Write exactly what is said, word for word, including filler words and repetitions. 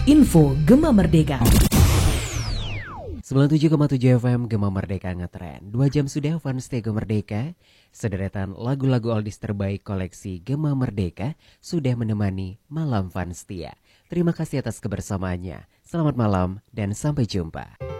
Info Gema Merdeka. sembilan puluh tujuh koma tujuh F M Gema Merdeka ngetren. Dua jam sudah fans Gema Merdeka. Sederetan lagu-lagu oldies terbaik koleksi Gema Merdeka sudah menemani malam fans setia. Terima kasih atas kebersamaannya. Selamat malam dan sampai jumpa.